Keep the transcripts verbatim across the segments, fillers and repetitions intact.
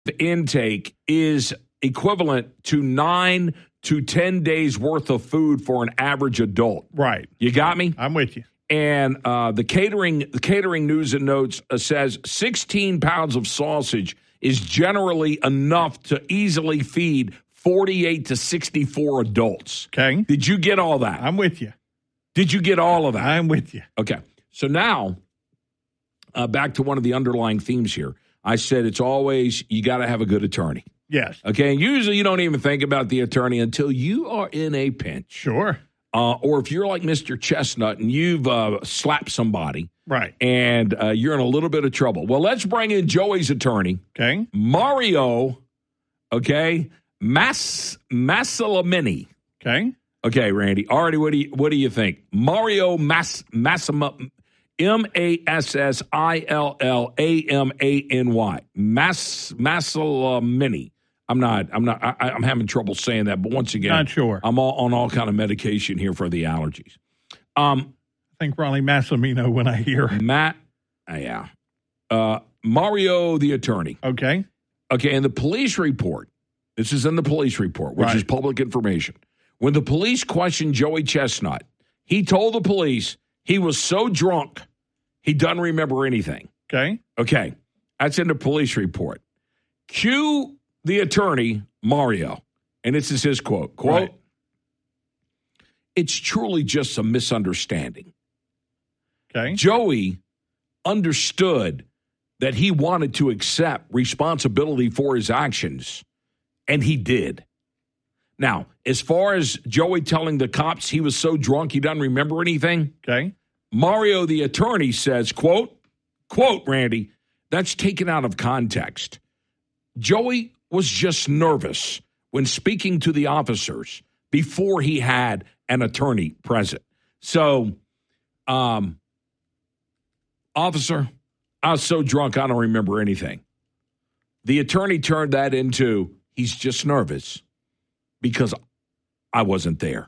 intake is equivalent to nine to ten days worth of food for an average adult. Right. You got me? I'm with you. And uh, the catering the catering news and notes uh, says sixteen pounds of sausage is generally enough to easily feed forty-eight to sixty-four adults. Okay. Did you get all that? I'm with you. Did you get all of that? I'm with you. Okay. So now, uh, back to one of the underlying themes here. I said it's always, you got to have a good attorney. Yes. Okay. And usually you don't even think about the attorney until you are in a pinch. Sure. Uh, or if you're like Mister Chestnut and you've uh, slapped somebody. Right. And uh, you're in a little bit of trouble. Well, let's bring in Joey's attorney. Okay. Mario, okay, Mas Massalamini. Okay. Okay, Randy. Already, what do you what do you think? Mario Mas Massima M A S S I L L A M A N Y. Mas Massalamini. I'm not. I'm not. I, I'm having trouble saying that. But once again, not sure. I'm all, on all kind of medication here for the allergies. Um, I think Ronnie Massimino when I hear Matt. Uh, yeah. Uh, Mario, the attorney. Okay. Okay, and the police report. This is in the police report, which right. is public information. When the police questioned Joey Chestnut, he told the police he was so drunk he doesn't remember anything. Okay. Okay. That's in the police report. Cue the attorney, Mario, and this is his quote. Quote, right. It's truly just a misunderstanding. Okay. Joey understood that he wanted to accept responsibility for his actions, and he did. Now, as far as Joey telling the cops he was so drunk he doesn't remember anything, okay. Mario, the attorney, says, quote, quote, Randy, that's taken out of context. Joey was just nervous when speaking to the officers before he had an attorney present. So, um, officer, I was so drunk I don't remember anything. The attorney turned that into, he's just nervous because I wasn't there.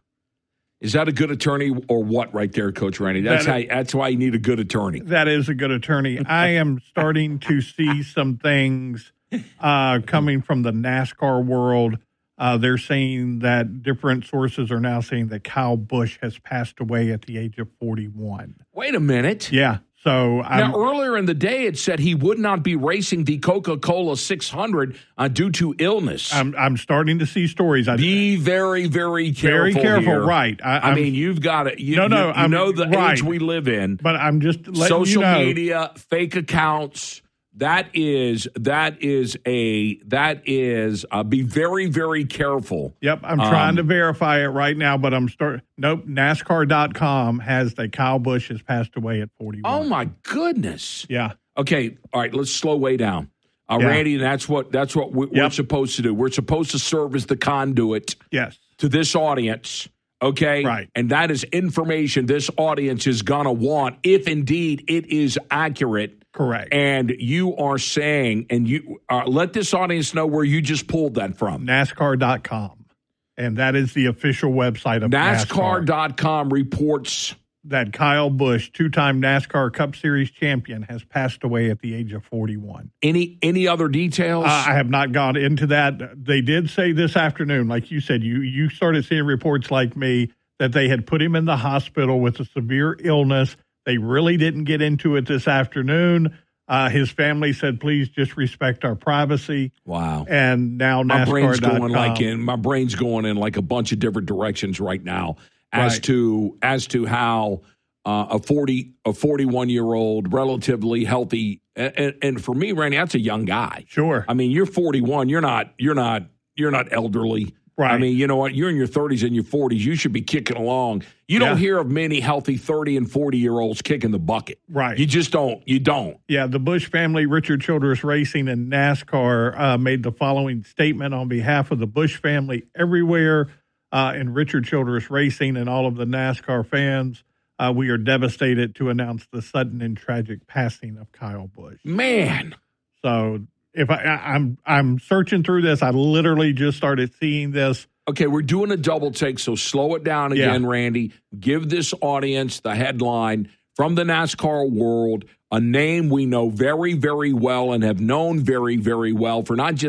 Is that a good attorney or what right there, Coach Randy? That's that how. is, That's why you need a good attorney. That is a good attorney. I am starting to see some things uh, coming from the NASCAR world. Uh, they're saying that different sources are now saying that Kyle Busch has passed away at the age of forty-one. Wait a minute. Yeah. So I'm, now, earlier in the day, it said he would not be racing the Coca-Cola six hundred uh, due to illness. I'm, I'm starting to see stories. I, be very, very careful. Very careful, here. right? I, I mean, you've got to. You, no, no, you, you know the right. age we live in. But I'm just letting social you know. media, fake accounts. That is that is a that is uh, be very, very careful. Yep, I'm trying um, to verify it right now, but I'm start. Nope, NASCAR dot com has that Kyle Busch has passed away at forty-one. Oh my goodness! Yeah. Okay, all right. Let's slow way down, uh, yeah. Randy. That's what that's what we, yep. we're supposed to do. We're supposed to serve as the conduit. Yes. To this audience. Okay. Right. And that is information this audience is gonna want if indeed it is accurate. Correct. And you are saying, and you uh, let this audience know where you just pulled that from. NASCAR dot com. And that is the official website of NASCAR. NASCAR dot com reports that Kyle Busch, two-time NASCAR Cup Series champion, has passed away at the age of forty-one. Any any other details? Uh, I have not gone into that. They did say this afternoon, like you said, you, you started seeing reports like me that they had put him in the hospital with a severe illness. They really didn't get into it this afternoon. Uh, his family said, please just respect our privacy. Wow. And now my NASCAR. brain's going like in my brain's going in like a bunch of different directions right now as right. to as to how uh, a forty a forty-one year old relatively healthy and, and for me, Randy, that's a young guy. Sure. I mean, you're forty-one, you're not you're not you're not elderly. Right. I mean, you know what? You're in your thirties and your forties. You should be kicking along. You don't yeah. hear of many healthy thirty and forty-year-olds kicking the bucket. Right. You just don't. You don't. Yeah, the Busch family, Richard Childress Racing and NASCAR uh, made the following statement on behalf of the Busch family everywhere uh, and Richard Childress Racing and all of the NASCAR fans. Uh, we are devastated to announce the sudden and tragic passing of Kyle Busch. Man. So if I, I, I'm I'm searching through this, I literally just started seeing this. Okay, we're doing a double take, so slow it down again, yeah. Randy. Give this audience the headline from the NASCAR world, a name we know very, very well and have known very, very well for not just